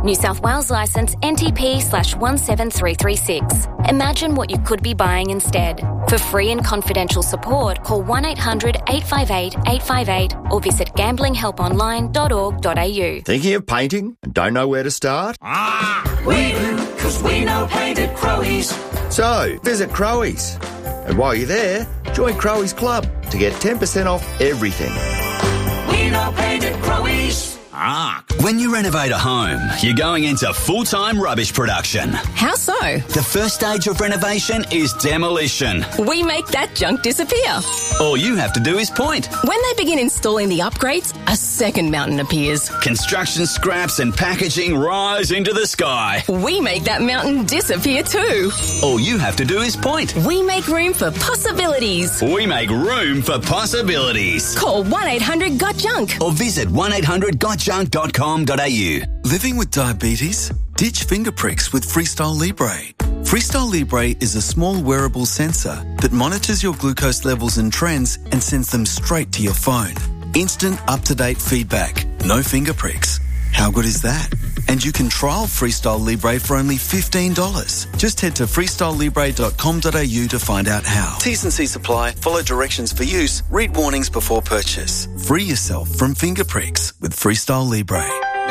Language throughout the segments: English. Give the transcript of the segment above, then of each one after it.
New South Wales licence NTP/17336. Imagine what you could be buying instead. For free and confidential support, call 1-800-858-858 or visit gamblinghelponline.org.au. Thinking of painting and don't know where to start? We do, because we know paint at Crowies. So, visit Crowies. And while you're there, join Crowies Club to get 10% off everything. We know paint at Crowies. When you renovate a home, you're going into full-time rubbish production. How so? The first stage of renovation is demolition. We make that junk disappear. All you have to do is point. When they begin installing the upgrades, a second mountain appears. Construction scraps and packaging rise into the sky. We make that mountain disappear too. All you have to do is point. We make room for possibilities. We make room for possibilities. Call 1-800-GOT-JUNK or visit 1-800-GOTJUNK.com.au. Living with diabetes? Ditch finger pricks with Freestyle Libre. Freestyle Libre is a small wearable sensor that monitors your glucose levels and trends and sends them straight to your phone. Instant, up-to-date feedback. No finger pricks. How good is that? And you can trial Freestyle Libre for only $15. Just head to freestylelibre.com.au to find out how. T's and C's apply. Follow directions for use. Read warnings before purchase. Free yourself from finger pricks with Freestyle Libre.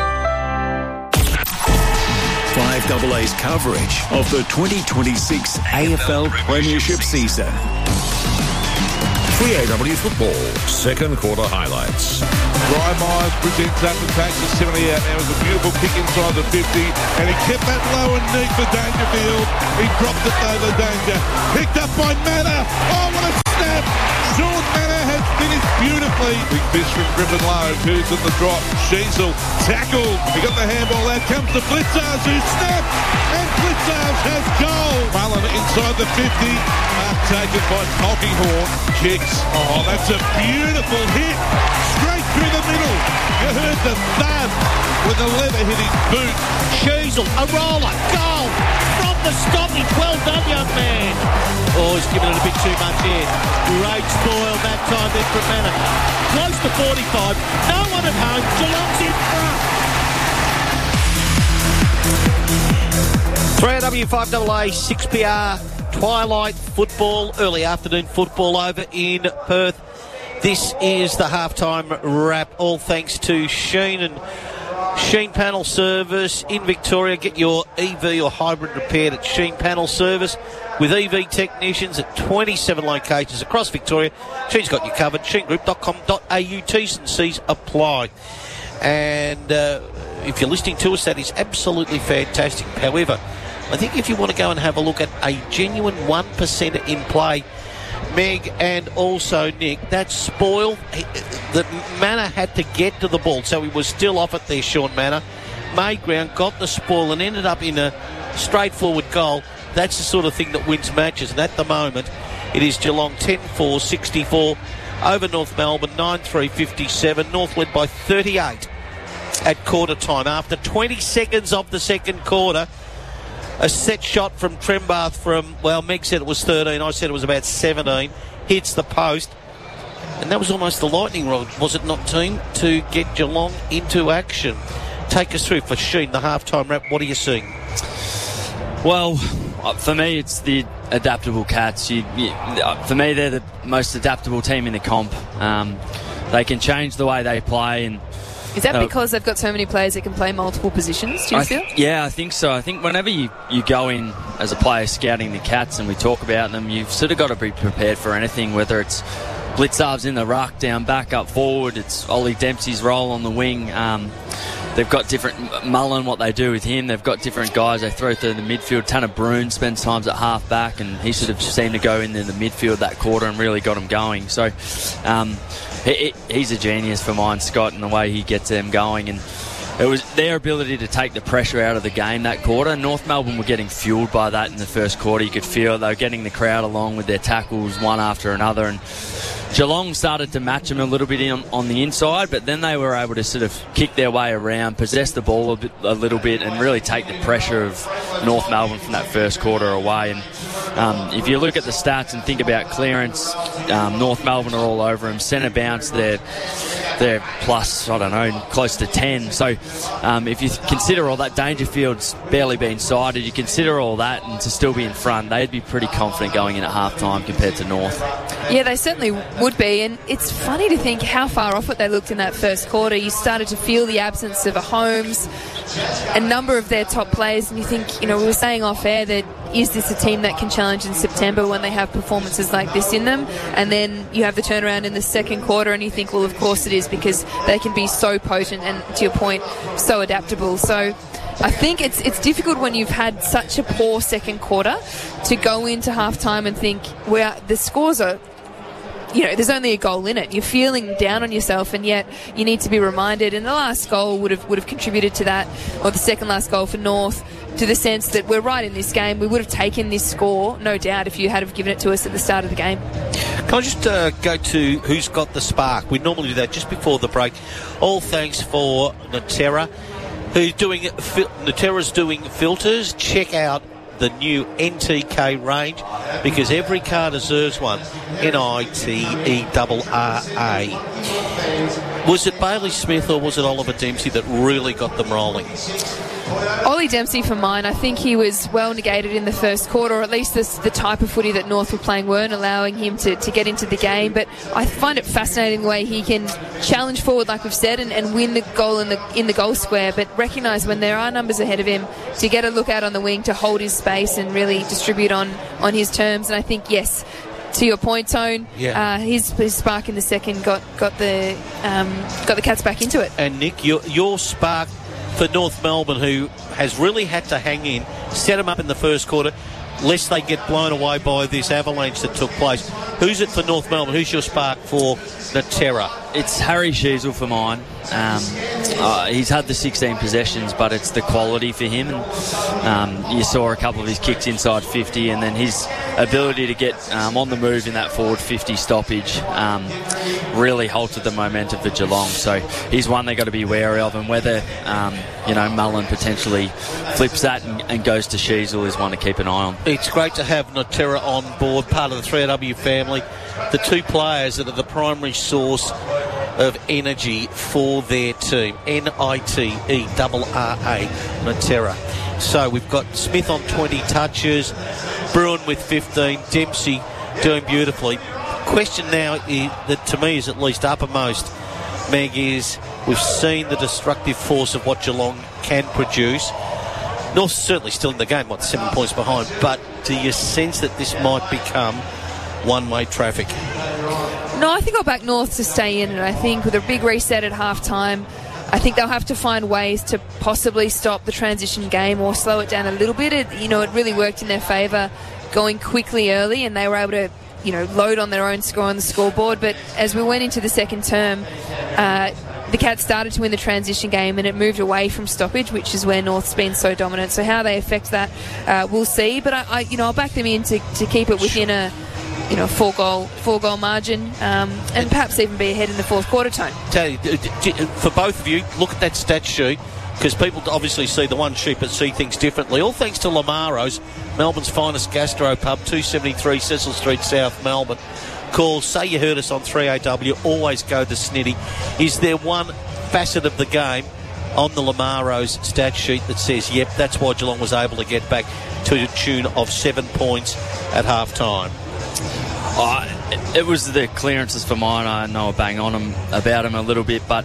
5AA's coverage of the 2026 AFL Premiership season. 3AW Football, second quarter highlights. Ryan Myers presents that and takes the 70 out. Now it's a beautiful kick inside the 50, and he kept that low and neat for Dangerfield. He dropped it though, the Danger. Picked up by Manor. Oh, what a snap! Sean Manor has finished beautifully. Big fish from Griffin Lowe, who's in the drop. Sheasel tackled. He got the handball out. Comes to Blitzars, who snaps, and Blitzars has goal. Mullen inside the 50. Taken by Polkinghorn. Kicks. Oh, that's a beautiful hit. Straight through the middle. You heard the thud with the leather hit his boot. Sheasel, a roller, goal from the stoppage. Well done, young man. Oh, he's given it a bit too much here. Great spoil that time then from Manor. Close to 45. No one at home. Geelong's in front. 3AW 5AA 6PR. Twilight football, early afternoon football over in Perth. This is the halftime wrap, all thanks to Sheen and Sheen Panel Service in Victoria. Get your EV or hybrid repaired at Sheen Panel Service with EV technicians at 27 locations across Victoria. Sheen's got you covered. sheengroup.com.au. T's and C's apply. And if you're listening to us, that is absolutely fantastic. However, I think if you want to go and have a look at a genuine 1% in play, Meg and also Nick, that spoil that Manor had to get to the ball, so he was still off it there, Sean Manor. Made ground, got the spoil and ended up in a straightforward goal. That's the sort of thing that wins matches, and at the moment it is Geelong 10-4, 64 over North Melbourne, 9-3, 57. North led by 38 at quarter time. After 20 seconds of the second quarter, a set shot from Trembath from, well, Meg said it was 13, I said it was about 17, hits the post, and that was almost the lightning rod, was it not, team, to get Geelong into action. Take us through for Sheen, the halftime wrap. What are you seeing? Well, for me, it's the adaptable Cats. For me, they're the most adaptable team in the comp. They can change the way they play, and is that because they've got so many players that can play multiple positions, do you feel? Yeah, I think so. I think whenever you go in as a player scouting the Cats and we talk about them, you've sort of got to be prepared for anything, whether it's Blitzarves in the ruck, down back, up forward, it's Ollie Dempsey's role on the wing. They've got different, Mullen, what they do with him, they've got different guys they throw through the midfield. Tanner Bruhn spends times at half back, and he sort of seemed to go in the midfield that quarter and really got them going. So he's a genius for mine, Scott, in the way he gets them going, and it was their ability to take the pressure out of the game that quarter. North Melbourne were getting fueled by that in the first quarter. You could feel they were getting the crowd along with their tackles one after another, and Geelong started to match them a little bit on the inside, but then they were able to sort of kick their way around, possess the ball a little bit, and really take the pressure of North Melbourne from that first quarter away. And if you look at the stats and think about clearance, North Melbourne are all over them. Centre bounce, they're they're plus, I don't know, close to 10. So if you consider all that, Dangerfield's barely been sided, you consider all that and to still be in front, they'd be pretty confident going in at half-time compared to North. Yeah, they certainly would be, and it's funny to think how far off it they looked in that first quarter. You started to feel the absence of a Holmes, a number of their top players, and you think, we were saying off air that is this a team that can challenge in September when they have performances like this in them? And then you have the turnaround in the second quarter and you think, well, of course it is, because they can be so potent and, to your point, so adaptable. So I think it's difficult when you've had such a poor second quarter to go into halftime and think, well, the scores are, there's only a goal in it. You're feeling down on yourself, and yet you need to be reminded. And the last goal would have contributed to that, or the second last goal for North, to the sense that we're right in this game. We would have taken this score, no doubt, if you had have given it to us at the start of the game. Can I just go to who's got the spark? We normally do that just before the break. All thanks for Naterra, Naterra's doing filters. Check out the new NTK range, because every car deserves one. NITERRA. Was it Bailey Smith or was it Oliver Dempsey that really got them rolling? Ollie Dempsey for mine. I think he was well negated in the first quarter, or at least the type of footy that North were playing weren't allowing him to get into the game. But I find it fascinating the way he can challenge forward, like we've said, and win the goal in the goal square, but recognise when there are numbers ahead of him to get a look out on the wing, to hold his space and really distribute on his terms. And I think, yes, to your point, Tone, his spark in the second got the Cats back into it. And Nick, your spark for North Melbourne, who has really had to hang in, set them up in the first quarter, lest they get blown away by this avalanche that took place. Who's it for North Melbourne? Who's your spark for Naterra? It's Harry Sheasel for mine. He's had the 16 possessions, but it's the quality for him. And you saw a couple of his kicks inside 50, and then his ability to get on the move in that forward 50 stoppage really halted the momentum for Geelong. So he's one they've got to be wary of, and whether Mullen potentially flips that and goes to Sheasel is one to keep an eye on. It's great to have Naterra on board, part of the 3AW family. The two players that are the primary source of energy for their team. NITERRA, Naterra. So we've got Smith on 20 touches, Bruin with 15, Dempsey doing beautifully. Question now that to me is at least uppermost, Meg, is we've seen the destructive force of what Geelong can produce. North's certainly still in the game, 7 points behind, but do you sense that this might become one-way traffic? No, I think I'll back North to stay in, and I think with a big reset at half-time, I think they'll have to find ways to possibly stop the transition game or slow it down a little bit. It really worked in their favour going quickly early, and they were able to load on their own score on the scoreboard. But as we went into the second term, the Cats started to win the transition game, and it moved away from stoppage, which is where North's been so dominant. So how they affect that, we'll see. But I'll back them in to keep it within a four goal margin, and perhaps even be ahead in the fourth quarter. Tone. Tell you, for both of you, look at that stat sheet, because people obviously see the one sheet but see things differently. All thanks to Lamaro's, Melbourne's finest gastro pub, 273 Cecil Street, South Melbourne. Call, say you heard us on 3AW, always go the Snitty. Is there one facet of the game on the Lamaro's stat sheet that says, yep, that's why Geelong was able to get back to the tune of 7 points at half-time? It was the clearances for mine. I know I bang on about them a little bit, but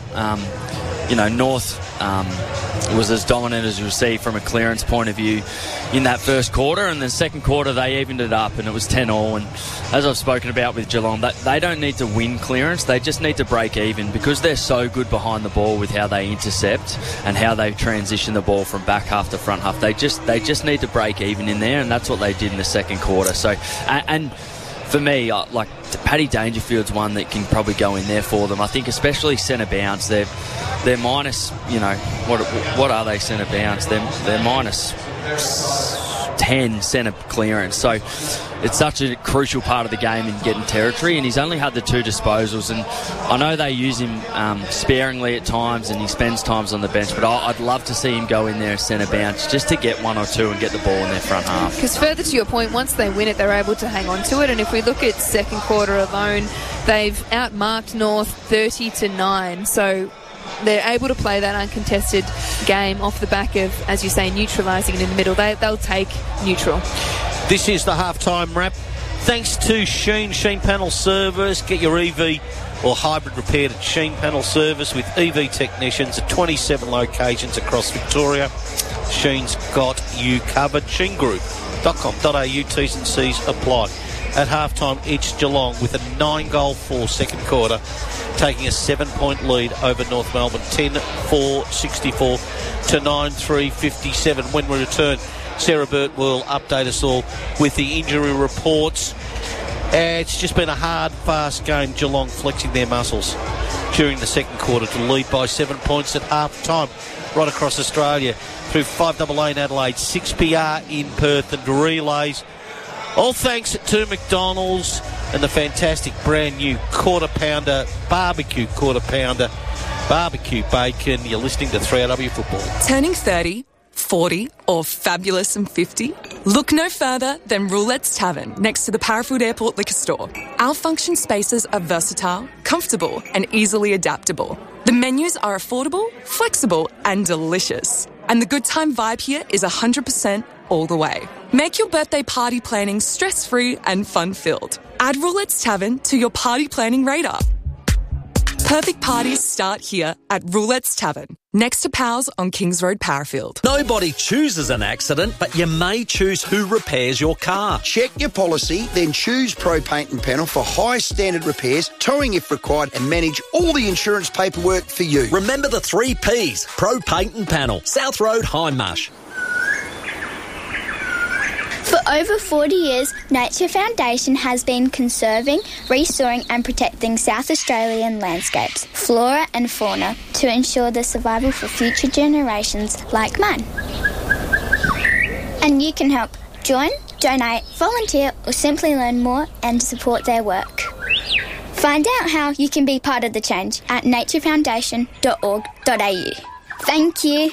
North was as dominant as you see from a clearance point of view in that first quarter, and the second quarter they evened it up and it was 10-all. And as I've spoken about with Geelong, they don't need to win clearance, they just need to break even, because they're so good behind the ball with how they intercept and how they transition the ball from back half to front half. They just need to break even in there, and that's what they did in the second quarter. So and for me, like Paddy Dangerfield's one that can probably go in there for them. I think especially centre bounce, they're minus, what are they centre bounce? They're minus 10 centre clearance. So it's such a crucial part of the game in getting territory, and he's only had the 2 disposals, and I know they use him sparingly at times and he spends times on the bench, but I'd love to see him go in there as centre bounce just to get 1 or 2 and get the ball in their front half. Because further to your point, once they win it, they're able to hang on to it, and if we look at second quarter alone, they've outmarked North 30-9, so they're able to play that uncontested game off the back of, as you say, neutralising it in the middle. They'll take neutral. This is the halftime wrap. Thanks to Sheen Panel Service. Get your EV or hybrid repaired at Sheen Panel Service with EV technicians at 27 locations across Victoria. Sheen's got you covered. sheengroup.com.au. T's and C's apply. At halftime, it's Geelong with a 9-goal for second quarter, taking a 7-point lead over North Melbourne, 10-4-64 to 9-3-57. When we return, Sarah Burt will update us all with the injury reports. It's just been a hard, fast game. Geelong flexing their muscles during the second quarter to lead by 7 points at half-time right across Australia through 5AA in Adelaide, 6PR in Perth, and relays. All thanks to McDonald's and the fantastic brand new barbecue quarter pounder, barbecue bacon. You're listening to 3RW Football. Turning 30, 40 or fabulous and 50? Look no further than Roulette's Tavern next to the Parafield Airport Liquor Store. Our function spaces are versatile, comfortable and easily adaptable. The menus are affordable, flexible and delicious. And the good time vibe here is 100% all the way. Make your birthday party planning stress-free and fun-filled. Add Roulette's Tavern to your party planning radar. Perfect parties start here at Roulette's Tavern, next to Powell's on Kings Road, Parafield. Nobody chooses an accident, but you may choose who repairs your car. Check your policy, then choose Pro Paint and Panel for high standard repairs, towing if required, and manage all the insurance paperwork for you. Remember the 3 Ps, Pro Paint and Panel, South Road, Hindmarsh. For over 40 years, Nature Foundation has been conserving, restoring and protecting South Australian landscapes, flora and fauna to ensure the survival for future generations like mine. And you can help. Join, donate, volunteer or simply learn more and support their work. Find out how you can be part of the change at naturefoundation.org.au. Thank you.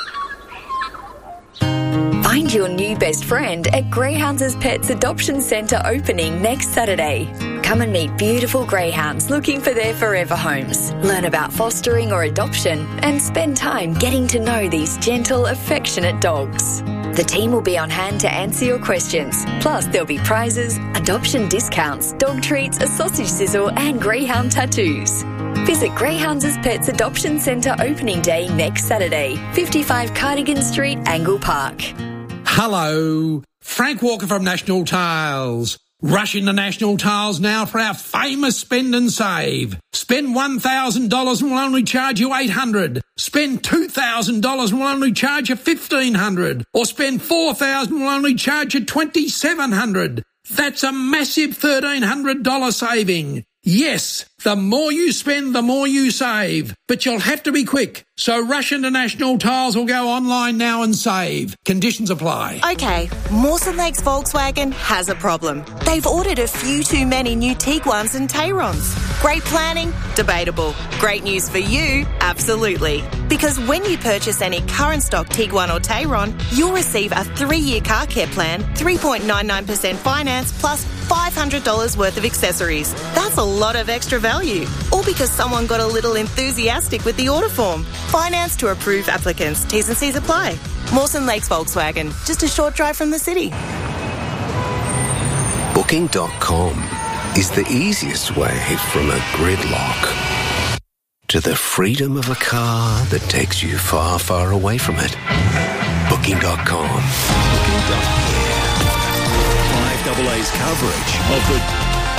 Find your new best friend at Greyhounds' Pets Adoption Centre opening next Saturday. Come and meet beautiful greyhounds looking for their forever homes. Learn about fostering or adoption and spend time getting to know these gentle, affectionate dogs. The team will be on hand to answer your questions. Plus, there'll be prizes, adoption discounts, dog treats, a sausage sizzle and greyhound tattoos. Visit Greyhounds' Pets Adoption Centre opening day next Saturday, 55 Cardigan Street, Angle Park. Hello, Frank Walker from National Tiles. Rush into National Tiles now for our famous spend and save. Spend $1,000 and we'll only charge you $800. Spend $2,000 and we'll only charge you $1,500. Or spend $4,000 and we'll only charge you $2,700. That's a massive $1,300 saving. Yes, the more you spend, the more you save. But you'll have to be quick. So rush into National Tiles or go online now and save. Conditions apply. Okay, Mawson Lakes Volkswagen has a problem. They've ordered a few too many new Tiguans and Tayrons. Great planning? Debatable. Great news for you? Absolutely. Because when you purchase any current stock Tiguan or Tayron, you'll receive a 3-year car care plan, 3.99% finance plus $500 worth of accessories. That's a lot of extra value. All because someone got a little enthusiastic with the order form. Finance to approved applicants. T's and C's apply. Mawson Lakes Volkswagen. Just a short drive from the city. Booking.com is the easiest way from a gridlock to the freedom of a car that takes you far, far away from it. Booking.com. 5AA's coverage of the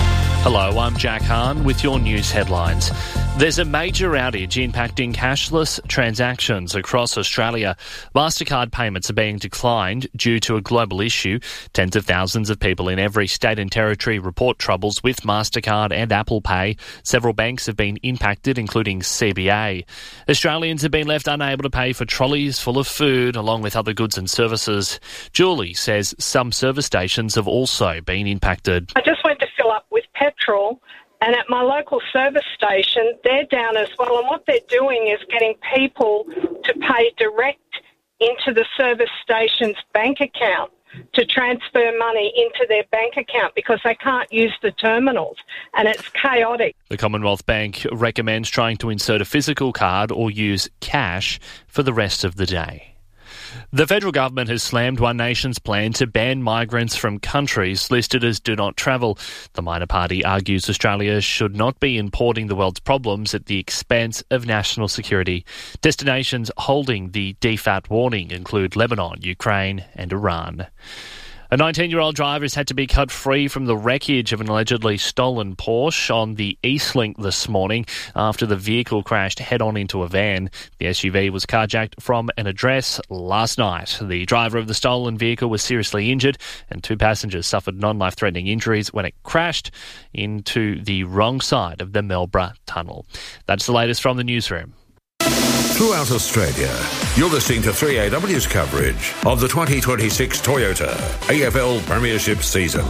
Hello, I'm Jack Hahn with your news headlines. There's a major outage impacting cashless transactions across Australia. MasterCard payments are being declined due to a global issue. Tens of thousands of people in every state and territory report troubles with MasterCard and Apple Pay. Several banks have been impacted, including CBA. Australians have been left unable to pay for trolleys full of food, along with other goods and services. Julie says some service stations have also been impacted. I just went to fill up with petrol, and at my local service station, they're down as well. And what they're doing is getting people to pay direct into the service station's bank account to transfer money into their bank account because they can't use the terminals, and it's chaotic. The Commonwealth Bank recommends trying to insert a physical card or use cash for the rest of the day. The federal government has slammed One Nation's plan to ban migrants from countries listed as do not travel. The minor party argues Australia should not be importing the world's problems at the expense of national security. Destinations holding the DFAT warning include Lebanon, Ukraine and Iran. A 19-year-old driver has had to be cut free from the wreckage of an allegedly stolen Porsche on the Eastlink this morning after the vehicle crashed head-on into a van. The SUV was carjacked from an address last night. The driver of the stolen vehicle was seriously injured and 2 passengers suffered non-life-threatening injuries when it crashed into the wrong side of the Melbourne Tunnel. That's the latest from the newsroom. Throughout Australia, you're listening to 3AW's coverage of the 2026 Toyota AFL Premiership season.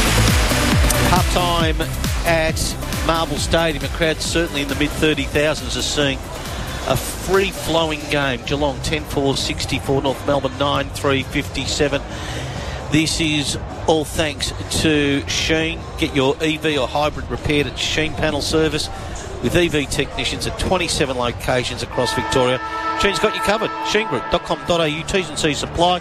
Half-time at Marvel Stadium. A crowd certainly in the mid-30,000s are seeing a free-flowing game. Geelong 10-4, 64, North Melbourne 9-3, 57. This is all thanks to Sheen. Get your EV or hybrid repaired at Sheen Panel Service with EV technicians at 27 locations across Victoria. Sheen's got you covered. Sheengroup.com.au. T's and C's apply.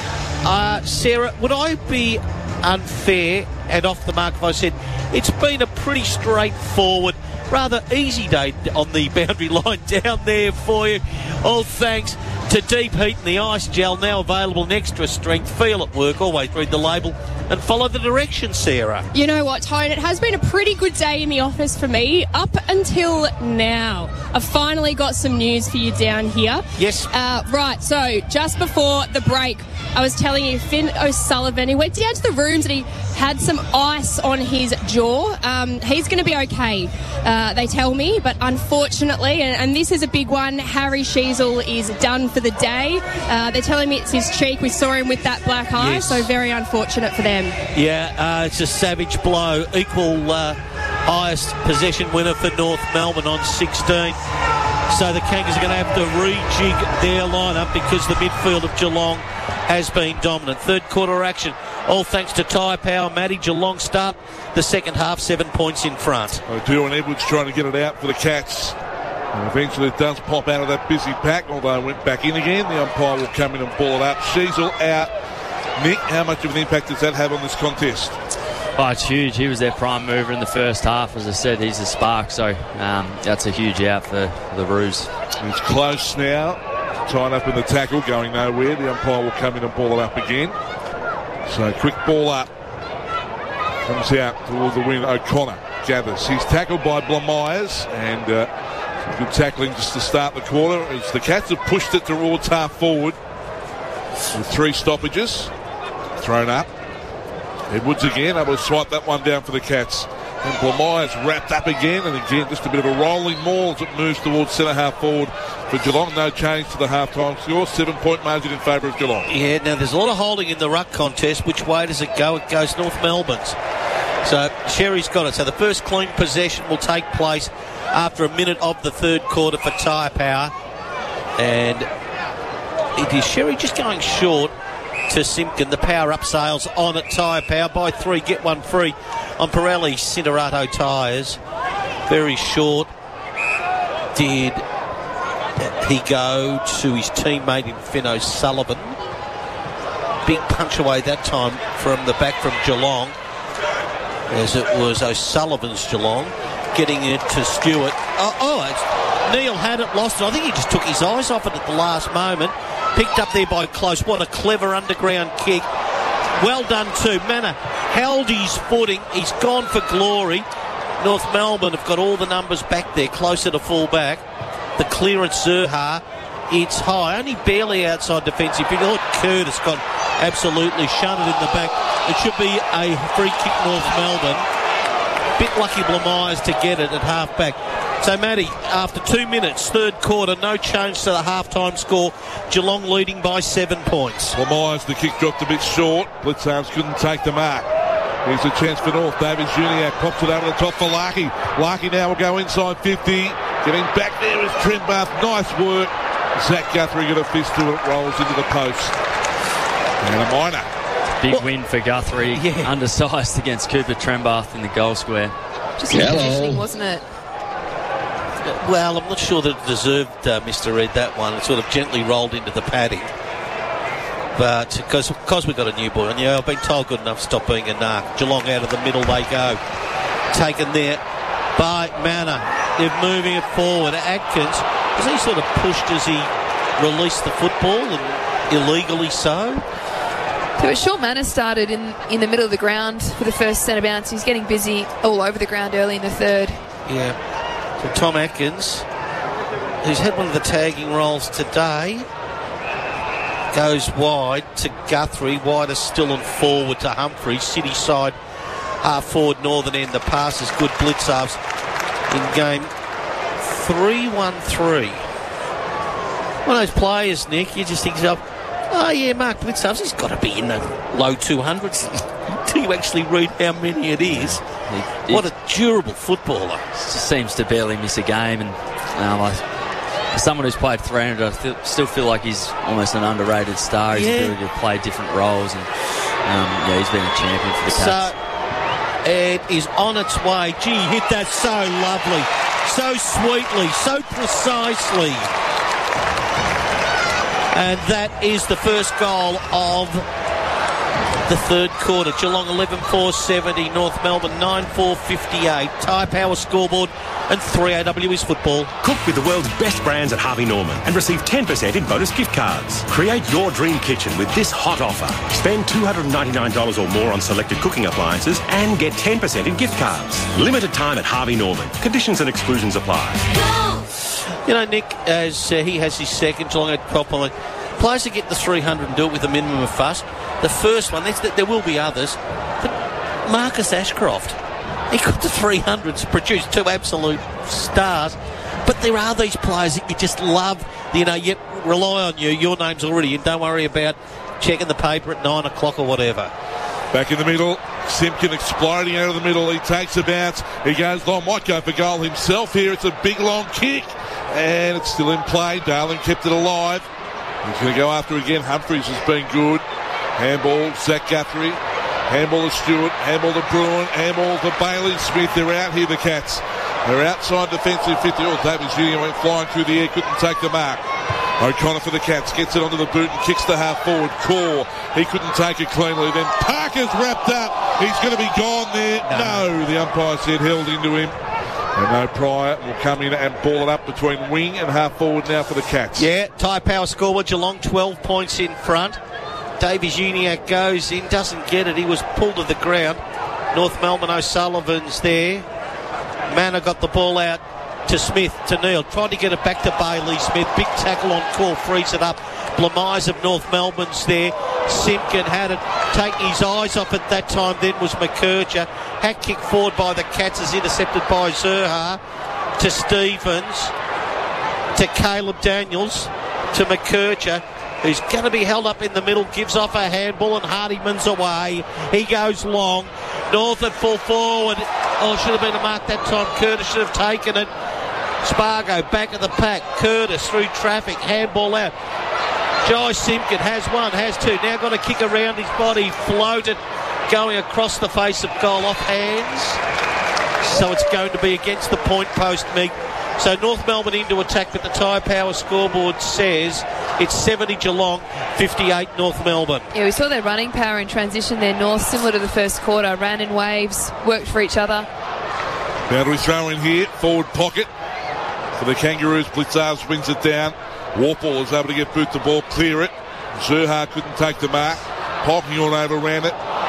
Sarah, would I be unfair and off the mark if I said it's been a pretty straightforward, rather easy day on the boundary line down there for you? All thanks to Deep Heat and the Ice Gel, now available in extra strength. Feel at work. Always read the label and follow the directions, Sarah. You know what, Tone? It has been a pretty good day in the office for me up until now. I've finally got some news for you down here. Yes. Right, so just before the break, I was telling you, Finn O'Sullivan, he went down to the rooms and he had some ice on his jaw. He's going to be okay, they tell me, but unfortunately, and this is a big one, Harry Sheezel is done for the day. They're telling me it's his cheek. We saw him with that black eye, yes. So very unfortunate for them. Yeah, it's a savage blow. Equal highest possession winner for North Melbourne on 16. So the Kangas are going to have to rejig their lineup because the midfield of Geelong has been dominant. Third quarter action, all thanks to Tyre Power. Matty, Geelong start the second half 7 points in front. Dylan Edwards trying to get it out for the Cats. And eventually it does pop out of that busy pack, although it went back in again. The umpire will come in and ball it up. Sheezel out. Nick, how much of an impact does that have on this contest? Oh, it's huge. He was their prime mover in the first half. As I said, he's the spark, so that's a huge out for the Roos. It's close now. Tied up in the tackle, going nowhere. The umpire will come in and ball it up again. So quick ball up. Comes out towards the win. O'Connor gathers. He's tackled by Blamires, and good tackling just to start the quarter as the Cats have pushed it towards half forward with 3 stoppages. Thrown up. Edwards again, able to swipe that one down for the Cats. And Blamires wrapped up again, and again just a bit of a rolling maul as it moves towards centre half forward for Geelong. No change to the half-time score. 7-point margin in favour of Geelong. Yeah, now there's a lot of holding in the ruck contest. Which way does it go? It goes North Melbourne's. So Sherry's got it. So the first clean possession will take place after a minute of the third quarter for Tyre Power. And it is Sherry just going short to Simpkin. The power up sales on at Tyre Power. Buy 3, get 1 free on Pirelli Cinerato tyres. Very short. Did he go to his teammate in Finn O'Sullivan? Big punch away that time from the back from Geelong, as it was O'Sullivan's Geelong getting it to Stewart. Neil had it, lost it. I think he just took his eyes off it at the last moment. Picked up there by Close. What a clever underground kick. Well done too. Manor held his footing. He's gone for glory. North Melbourne have got all the numbers back there, closer to full back. The clearance, Zurhaar, it's high, only barely outside defensive. If you thought Curtis got absolutely shunted in the back, it should be a free kick North Melbourne. Bit lucky Blamires to get it at half-back. So, Matty, after 2 minutes, third quarter, no change to the half-time score. Geelong leading by 7 points. Blamires, the kick dropped a bit short. Blitzarves couldn't take the mark. Here's a chance for North. Davis Juniak pops it over the top for Larkey. Larkey now will go inside 50. Getting back there is Trembath. Nice work. Zach Guthrie got a fist to it. Rolls into the post. And a minor. Big win for Guthrie. Yeah. Undersized against Cooper Trembath in the goal square. Just his positioning, wasn't it? Well, I'm not sure that it deserved Mr. Red, that one. It sort of gently rolled into the padding. But because we've got a new boy, and I've been told good enough, stop being a narc. Geelong out of the middle they go. Taken there by Manor. They're moving it forward. Atkins, was he sort of pushed as he released the football, and illegally so? So Sean Manor started in the middle of the ground for the first centre bounce. He's getting busy all over the ground early in the third. Yeah. So Tom Atkins, who's had one of the tagging roles today, goes wide to Guthrie. Wider still and forward to Humphrey. City side, half forward, northern end. The pass is good. Blitzarves in game 3-1-3. One of those players, Nick, you just think, oh yeah, Mark Blitzarves, he's got to be in the low 200s. Do you actually read how many it is? What a durable footballer. Just seems to barely miss a game, and as someone who's played 300, I still feel like he's almost an underrated star. His ability to play different roles, and he's been a champion for the Cats. So it is on its way. Gee, he hit that so lovely, so sweetly, so precisely. And that is the first goal of the third quarter. Geelong 11-4-70, North Melbourne 9-4-58. Tyre Power scoreboard and 3AW is football. Cook with the world's best brands at Harvey Norman and receive 10% in bonus gift cards. Create your dream kitchen with this hot offer. Spend $299 or more on selected cooking appliances and get 10% in gift cards. Limited time at Harvey Norman. Conditions and exclusions apply. You know, Nick, as he has his second, Geelong had properly. Players that get the 300 and do it with a minimum of fuss. The first one, there will be others, but Marcus Ashcroft, he got the 300s, produced two absolute stars. But there are these players that you just love, yet rely on you. Your name's already in. Don't worry about checking the paper at 9 o'clock or whatever. Back in the middle, Simpkin exploding out of the middle. He takes a bounce. He goes long, might go for goal himself here. It's a big long kick, and it's still in play. Darling kept it alive. He's going to go after again. Humphreys has been good. Handball, Zach Guthrie. Handball to Stewart. Handball to Bruin. Handball to Bailey Smith. They're out here, the Cats. They're outside defensive 50. Oh, Davis Junior went flying through the air, couldn't take the mark. O'Connor for the Cats gets it onto the boot and kicks the half forward. Core, he couldn't take it cleanly. Then Parker's wrapped up. He's going to be gone there. No, the umpire said held into him. And no Pryor will come in and ball it up between wing and half forward now for the Cats. Yeah, Tyre Power scoreboard. Geelong 12 points in front. Davies Uniacke goes in, doesn't get it. He was pulled to the ground. North Melbourne O'Sullivan's there. Manor got the ball out to Smith, to Neil. Tried to get it back to Bailey Smith. Big tackle on call, frees it up. Blamires of North Melbourne's there. Simpkin had it. Taking his eyes off it that time then was McKercher. Hack kick forward by the Cats is intercepted by Zurhaar. To Stevens. To Caleb Daniels. To McKercher, who's going to be held up in the middle. Gives off a handball and Hardyman's away. He goes long. North at full forward. Oh, should have been a mark that time. Curtis should have taken it. Spargo back of the pack. Curtis through traffic. Handball out. Jai Simpkin has one, has two. Now got to kick around his body. Floated. Going across the face of goal off hands. So it's going to be against the point post, Mick. So North Melbourne into attack, but the Tyre Power scoreboard says it's 70 Geelong, 58 North Melbourne. Yeah, we saw their running power in transition there, North, similar to the first quarter. Ran in waves, worked for each other. Boundary throw in here, forward pocket for the Kangaroos. Blitzarves wins it down. Warpall is able to get boot the ball, clear it. Zurhaar couldn't take the mark. Polkinghorn overran it.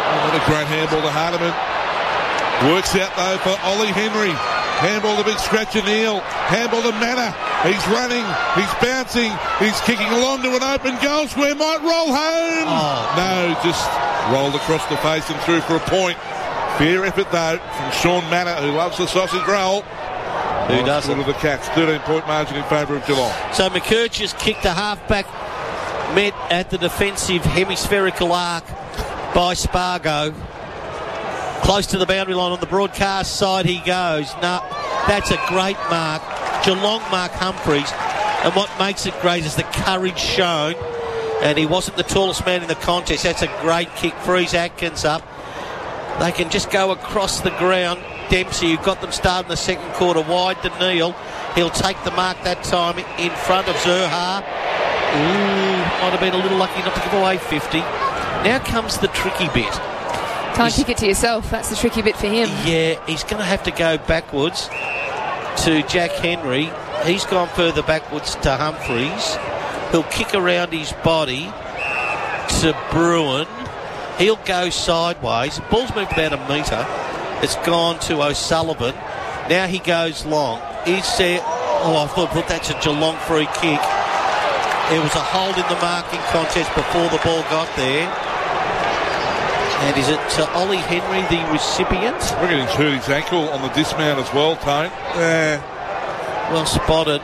what a great handball to Hardiman. Works out though for Ollie Henry. Handball to Big Scratcher Neal. Handball to Manor. He's running. He's bouncing. He's kicking along to an open goal square. Might roll home. No, just rolled across the face and through for a point. Fair effort though from Sean Manor, who loves the sausage roll. Who doesn't? Of the Cats. 13-point margin in favour of Geelong. So McKercher's kicked a halfback, met at the defensive hemispherical arc by Spargo. Close to the boundary line on the broadcast side he goes. No, that's a great mark. Geelong mark Humphreys. And what makes it great is the courage shown. And he wasn't the tallest man in the contest. That's a great kick. Freeze Atkins up. They can just go across the ground. Dempsey, who got them started in the second quarter, wide to Neal. He'll take the mark that time in front of Zurhaar. Might have been a little lucky not to give away 50. Now comes the tricky bit. Can't kick it to yourself. That's the tricky bit for him. Yeah, he's going to have to go backwards to Jack Henry. He's gone further backwards to Humphreys. He'll kick around his body to Bruin. He'll go sideways. Ball's moved about a metre. It's gone to O'Sullivan. Now he goes long. Is there... I thought that's a Geelong free kick. There was a hold in the marking contest before the ball got there. And is it Ollie Henry, the recipient? We're getting hurt his ankle on the dismount as well, Tone. Well spotted.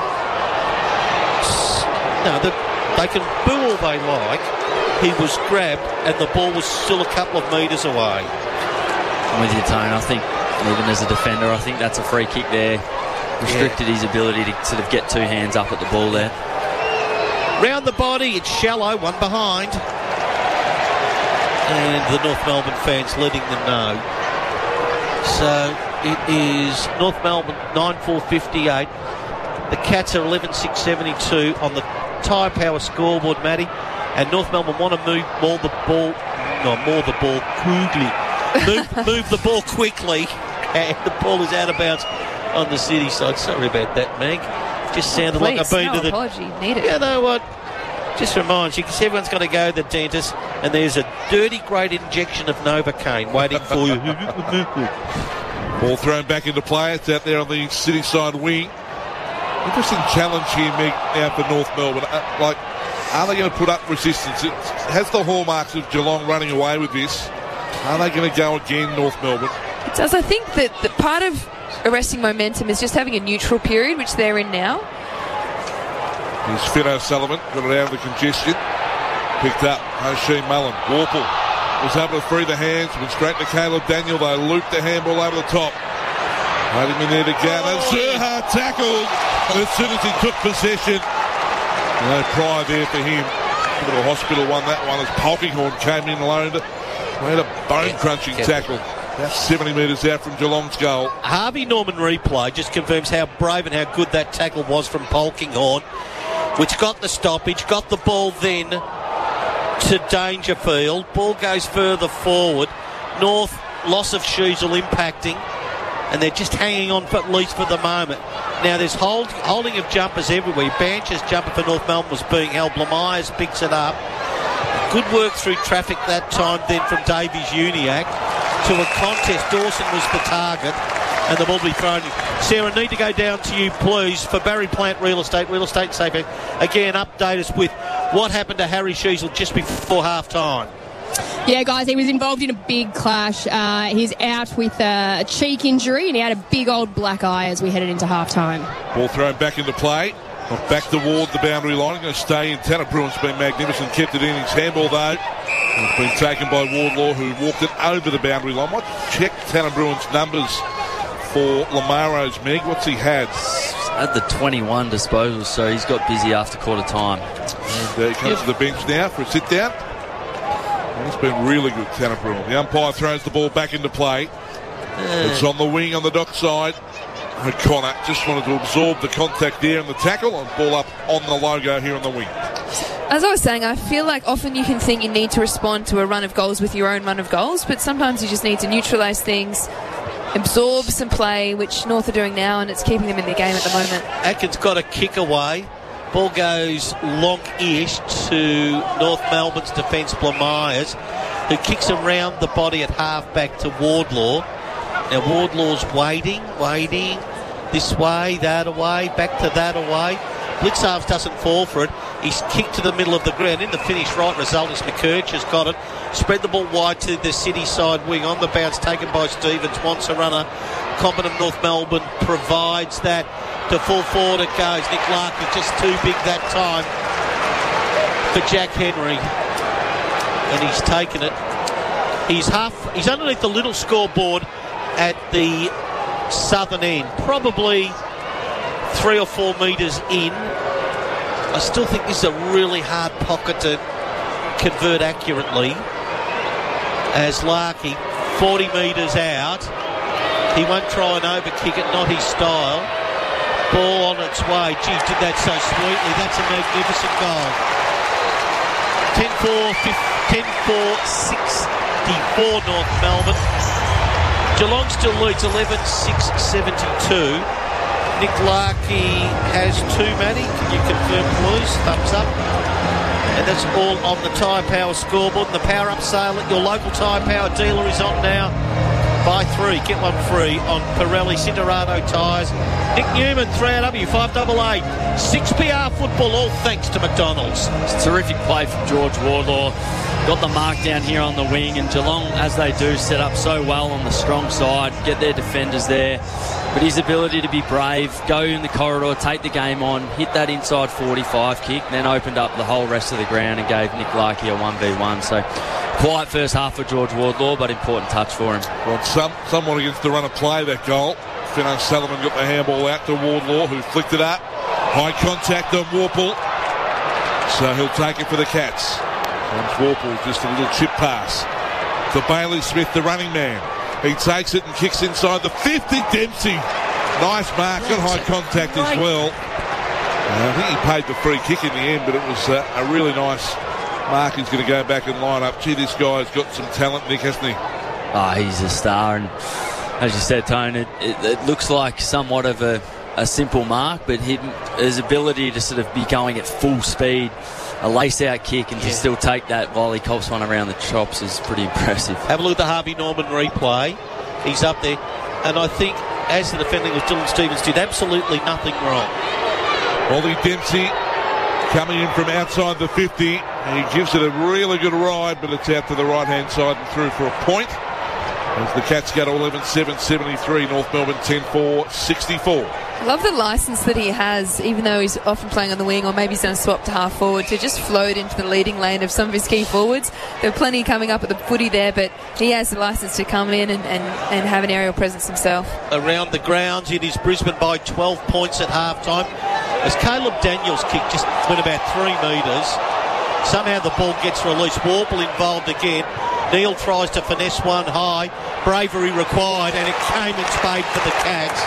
No, they can boo all they like. He was grabbed and the ball was still a couple of metres away. I'm with you, Tone. I think even as a defender, I think that's a free kick there. Restricted his ability to sort of get two hands up at the ball there. Round the body, it's shallow, one behind. And the North Melbourne fans letting them know. So it is North Melbourne 9-4-58. The Cats are 11-6-72 on the Tyre Power scoreboard, Matty. And North Melbourne want to move the ball quickly. move the ball quickly. And the ball is out of bounds on the City side. Sorry about that, Meg. Just sounded like I've been to the... apology needed. You know what? Just reminds you, because everyone's got to go to the dentist, and there's a dirty, great injection of Novocaine waiting for you. Ball thrown back into play. It's out there on the City side wing. Interesting challenge here, Meg, now for North Melbourne. Are they going to put up resistance? It has the hallmarks of Geelong running away with this. Are they going to go again, North Melbourne? It does. I think that the part of arresting momentum is just having a neutral period, which they're in now. Here's Finn O'Sullivan, got it out of the congestion. Picked up O'Shea Mullen. Warple was able to free the hands, went straight to Caleb Daniel, though, looped the handball over the top. Had him in there to gather. Zurhaar tackled as soon as he took possession. No prior there for him. Little Hospital won that one as Polkinghorne came in alone. Made a bone-crunching tackle. About 70 metres out from Geelong's goal. Harvey Norman replay just confirms how brave and how good that tackle was from Polkinghorne, which got the stoppage, got the ball then to Dangerfield. Ball goes further forward. North, loss of Sheasel impacting, and they're just hanging on for, at least for the moment. Now there's holding of jumpers everywhere. Bancher's jumper for North Melbourne was being held. Blamires picks it up. Good work through traffic that time then from Davies Uniac to a contest. Dawson was the target and the ball will be thrown in. Sarah, need to go down to you please for Barry Plant Real Estate Safety. Again, update us with what happened to Harry Sheasel just before half time. Yeah, guys, he was involved in a big clash. He's out with a cheek injury and he had a big old black eye as we headed into half-time. Ball thrown back into play. Not back toward the boundary line. Going to stay in. Tanner Bruin's been magnificent. Kept it in. His handball, though, it's been taken by Wardlaw, who walked it over the boundary line. Might check Tanner Bruin's numbers for Lamaro's, Meg. What's he had? Had the 21 disposals, so he's got busy after quarter time. And he comes to the bench now for a sit-down. It's been really good, Tanner Bruin. The umpire throws the ball back into play. It's on the wing on the dock side. O'Connor just wanted to absorb the contact there and the tackle and ball up on the logo here on the wing. As I was saying, I feel like often you can think you need to respond to a run of goals with your own run of goals, but sometimes you just need to neutralise things, absorb some play, which North are doing now, and it's keeping them in the game at the moment. Atkins got a kick away. Ball goes long-ish to North Melbourne's defence, Blamires. who kicks around the body at half-back to Wardlaw. Now Wardlaw's waiting, this way, that away, back to that away. Blitzarves doesn't fall for it. He's kicked to the middle of the ground. In the finish, right result is McCurch has got it. Spread the ball wide to the City side wing. On the bounce, taken by Stevens. Wants a runner. Competent North Melbourne provides that. To full forward it goes. Nick Larkin just too big that time for Jack Henry. And he's taken it. He's underneath the little scoreboard at the southern end. Probably 3 or 4 metres in. I still think this is a really hard pocket to convert accurately. As Larky, 40 metres out. He won't try and overkick it, not his style. Ball on its way. Gee, did that so sweetly. That's a magnificent goal. 10-4, 64 North Melbourne. Geelong still leads 11-6-72. Nick Larkey has 2, Matty. Can you confirm, please? Thumbs up. And that's all on the Tyre Power scoreboard. And the Power Up sale at your local Tyre Power dealer is on now. Buy 3, get 1 free on Pirelli Cinderado tyres. Nick Newman, 3AW, 588. 6PR football, all thanks to McDonald's. It's a terrific play from George Wardlaw. Got the mark down here on the wing, and Geelong, as they do, set up so well on the strong side, get their defenders there. But his ability to be brave, go in the corridor, take the game on, hit that inside 45 kick, then opened up the whole rest of the ground and gave Nick Larkey a 1v1. So quiet first half for George Wardlaw, but important touch for him. Well, somewhat against the run of play, that goal. Finn O'Sullivan got the handball out to Wardlaw, who flicked it up. High contact on Warple. So he'll take it for the Cats. Comes Warple, just a little chip pass to Bailey Smith, the running man. He takes it and kicks inside the 50. Dempsey. Nice mark, got high contact as well. I think he paid the free kick in the end, but it was a really nice mark. He's going to go back and line up. Gee, this guy's got some talent, Nick, hasn't he? Oh, he's a star, and as you said, Tone, it looks like somewhat of a simple mark, but his ability to sort of be going at full speed, a lace-out kick, and to still take that while he cops one around the chops is pretty impressive. Have a look at the Harvey Norman replay. He's up there, and I think as the defending of Dylan Stevens did absolutely nothing wrong. Ollie Dempsey coming in from outside the 50. He gives it a really good ride, but it's out to the right-hand side and through for a point. As the Cats go to 11-7-73, North Melbourne 10-4-64. I love the licence that he has, even though he's often playing on the wing, or maybe he's going to swap to half forward, to just float into the leading lane of some of his key forwards. There are plenty coming up at the footy there, but he has the licence to come in and have an aerial presence himself. Around the grounds, it is Brisbane by 12 points at half-time. As Caleb Daniels' kick just went about 3 metres, somehow the ball gets released. Warple involved again. Neil tries to finesse one high. Bravery required, and it came in spade for the Cats.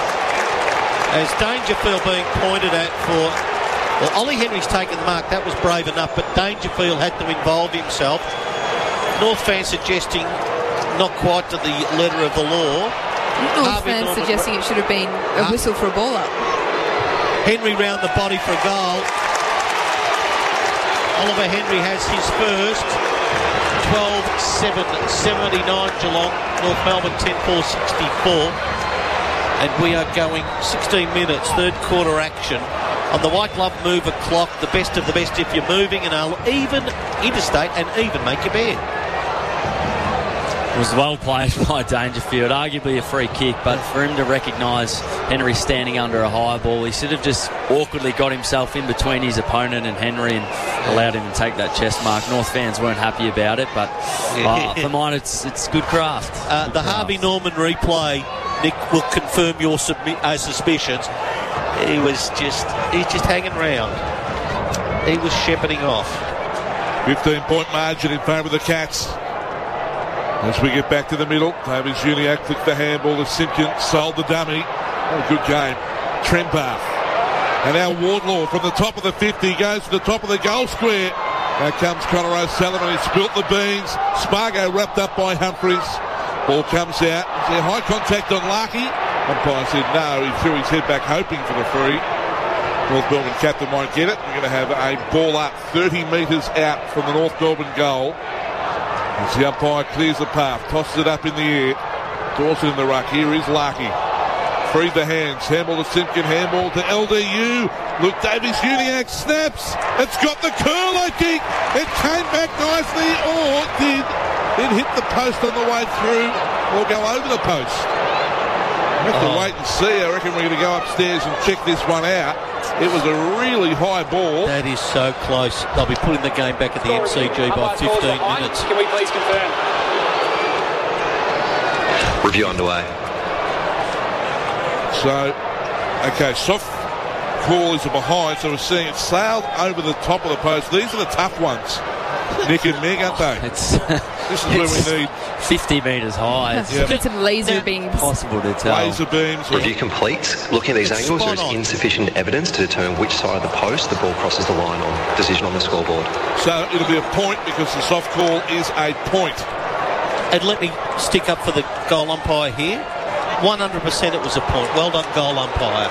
As Dangerfield being pointed at for... Well, Ollie Henry's taken the mark. That was brave enough, but Dangerfield had to involve himself. North fans suggesting not quite to the letter of the law. North fans suggesting it should have been a whistle for a ball up. Henry round the body for a goal. Oliver Henry has his first. 12-7-79 Geelong. North Melbourne 10-4-64. And we are going 16 minutes, third quarter action. On the White Glove Mover clock, the best of the best if you're moving, and I'll even interstate and even make your bed. It was well played by Dangerfield, arguably a free kick, but for him to recognise Henry standing under a high ball, he sort of just awkwardly got himself in between his opponent and Henry and allowed him to take that chest mark. North fans weren't happy about it, but for mine it's good craft. The Harvey Norman replay, Nick, will confirm your suspicions. He's just hanging round. He was shepherding off. 15-point margin in favour of the Cats. As we get back to the middle, David Juniak flicked the handball to Simpkin, sold the dummy. Oh, good game. Trembath. And now Wardlaw from the top of the 50 goes to the top of the goal square. Now comes Connor O'Sullivan. He spilt the beans. Spargo wrapped up by Humphries. Ball comes out. Is there high contact on Larky? Umpire said no. He threw his head back hoping for the free. North Melbourne captain won't get it. We're going to have a ball up 30 metres out from the North Melbourne goal. As the umpire clears the path, tosses it up in the air. Dawson in the ruck. Here is Larky. Freed the hands. Handball to Simpkin. Handball to LDU. Luke Davies-Uniacke snaps. It's got the curl, I think. It came back nicely, or did it hit the post on the way through or go over the post? We have to wait and see. I reckon we're going to go upstairs and check this one out. It was a really high ball. That is so close. They'll be putting the game back at the MCG by 15 minutes. Can we please confirm? Review underway. So, okay, soft call is a behind, so we're seeing it sailed over the top of the post. These are the tough ones, Nick and Meg, aren't they? This is where we need 50 metres high. Get some laser beams. Possible to tell. Laser beams. Review complete. Looking at these angles, there is insufficient evidence to determine which side of the post the ball crosses the line on. Decision on the scoreboard. So it'll be a point because the soft call is a point. And let me stick up for the goal umpire here. 100% it was a point. Well done, goal umpire.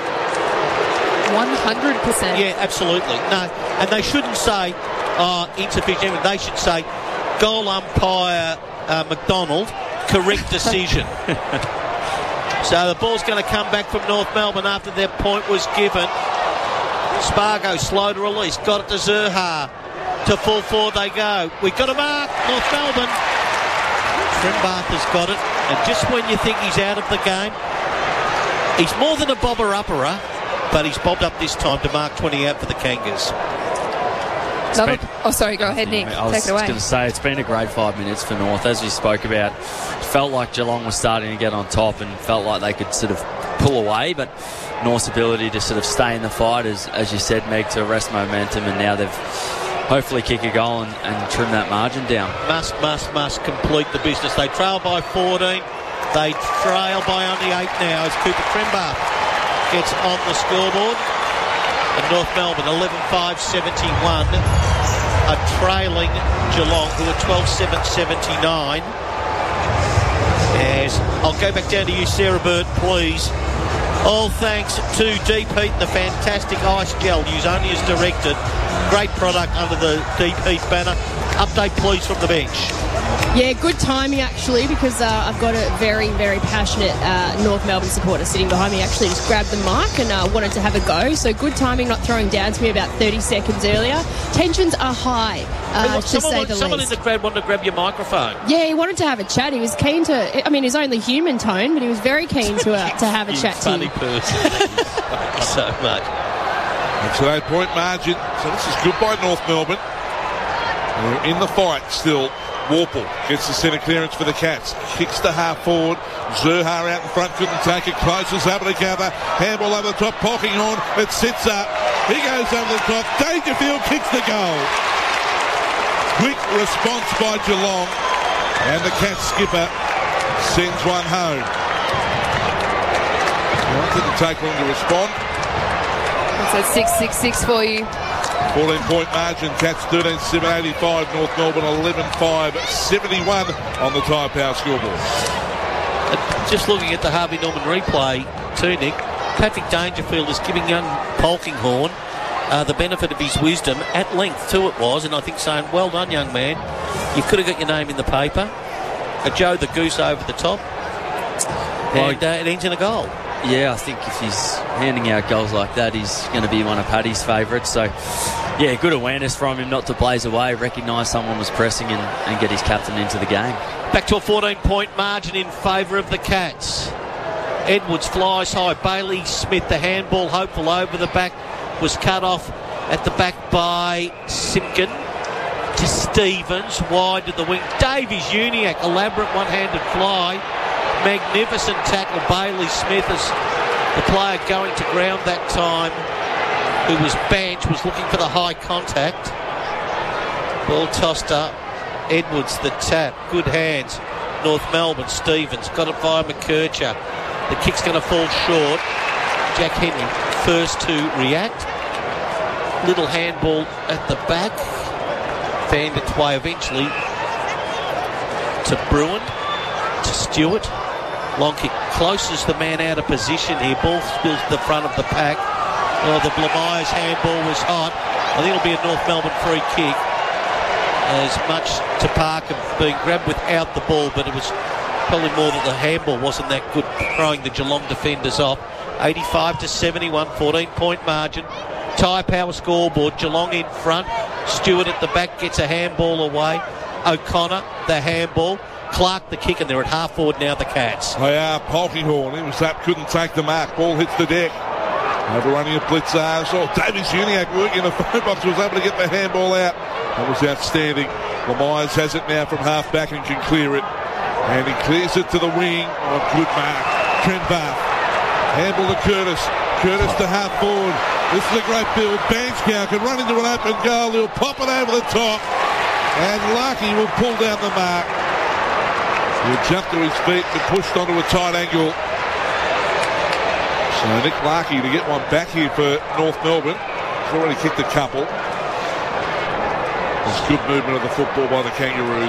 100%. Yeah, absolutely. No, and they shouldn't say insufficient. They should say goal umpire McDonald, correct decision. So the ball's going to come back from North Melbourne after their point was given. Spargo slow to release. Got it to Zurhaar. To full forward they go. We've got a mark. North Melbourne. Trimbath has got it. And just when you think he's out of the game, he's more than a bobber-upperer, but he's bobbed up this time to mark 20 out for the Kangas. Oh, sorry, go ahead, Nick. I was going to say, it's been a great 5 minutes for North. As we spoke about, it felt like Geelong was starting to get on top and felt like they could sort of pull away, but North's ability to sort of stay in the fight, as you said, Meg, to arrest momentum, and now they've hopefully kick a goal and trim that margin down. Must complete the business. They trail by 14. They trail by only 8 now as Cooper Trimbath gets on the scoreboard. And North Melbourne 11-5-71 are trailing Geelong, who are 12-7-79. As I'll go back down to you, Sarah Bird, please. All thanks to Deep Heat, the fantastic ice gel used only as directed. Great product under the Deep Heat banner. Update, please, from the bench. Yeah, good timing, actually, because I've got a very, very passionate North Melbourne supporter sitting behind me. Actually just grabbed the mic and wanted to have a go. So good timing, not throwing down to me about 30 seconds earlier. Tensions are high, to say the least. Someone in the crowd wanted to grab your microphone. Yeah, he wanted to have a chat. He was keen to, I mean, his only human tone, but he was very keen to have a chat to you. Funny person. Thank you so much. It's an 8-point margin, so this is good by North Melbourne. They're in the fight still. Warple gets the centre clearance for the Cats. Kicks the half forward. Zurhaar out in front, couldn't take it. Closes able to gather. Handball over the top. Polkinghorn. It sits up. He goes over the top. Dangerfield kicks the goal. Quick response by Geelong. And the Cats skipper sends one home. Well, didn't take long to respond. That's a 6-6-6 for you. 14-point margin, Cats 13-7-85, North Melbourne 11-5-71 on the Tyre Power scoreboard. Just looking at the Harvey Norman replay too, Nick, Patrick Dangerfield is giving young Polkinghorn the benefit of his wisdom at length too it was, and I think saying, well done young man, you could have got your name in the paper. A Joe the Goose over the top, and it ends in a goal. Yeah, I think if he's handing out goals like that, he's going to be one of Paddy's favourites. So, yeah, good awareness from him not to blaze away, recognise someone was pressing and get his captain into the game. Back to a 14-point margin in favour of the Cats. Edwards flies high. Bailey Smith, the handball hopeful over the back, was cut off at the back by Simpkin. To Stevens, wide to the wing. Davies-Uniacke, elaborate one-handed fly. Magnificent tackle. Bailey Smith is the player going to ground that time, who was benched, was looking for the high contact. Ball tossed up. Edwards the tap. Good hands. North Melbourne. Stevens got it via McKercher. The kick's going to fall short. Jack Henry first to react. Little handball at the back. Found its way eventually to Bruin, to Stewart. Long kick closes the man out of position here. Ball spills to the front of the pack. Oh, the Blamires handball was hot. I think it'll be a North Melbourne free kick. as much to Parker being grabbed without the ball, but it was probably more that the handball wasn't that good, throwing the Geelong defenders off. 85-71, 14-point margin. Tyre Power scoreboard, Geelong in front. Stewart at the back gets a handball away. O'Connor, the handball. Clark, the kick, and they're at half forward now, the Cats. They are. Polkinghorn, he was up, couldn't take the mark. Ball hits the deck. Overrunning a blitzer. So Davis Uniac working in the phone box, was able to get the handball out. That was outstanding. Myers has it now from half back and can clear it. And he clears it to the wing. Oh, good mark. Trent Barth. Handball to Curtis. Curtis to half forward. This is a great build. Bankscow can run into an open goal. He'll pop it over the top. And Larkey will pull down the mark. He'll jump to his feet and pushed onto a tight angle. So Nick Larkey to get one back here for North Melbourne. He's already kicked a couple. There's good movement of the football by the Kangaroos.